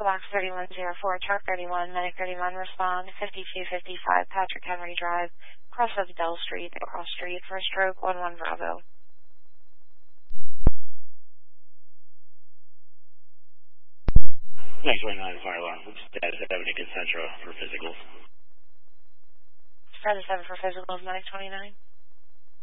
Box 3104, Truck 31, Medic 31, respond 5255 Patrick Henry Drive, cross of Dell Street, across street, for stroke 11 Bravo. 929 fire alarm. Status 7 to Concentra for physicals. Status 7 for physicals, 929.